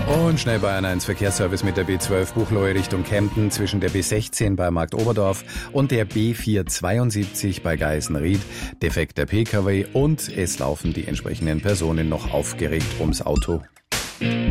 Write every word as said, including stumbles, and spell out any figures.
Und schnell Bayern eins Verkehrsservice mit der B zwölf Buchloe Richtung Kempten zwischen der B sechzehn bei Markt Oberdorf und der B vierhundertzweiundsiebzig bei Geisenried. Defekter P K W und es laufen die entsprechenden Personen noch aufgeregt ums Auto.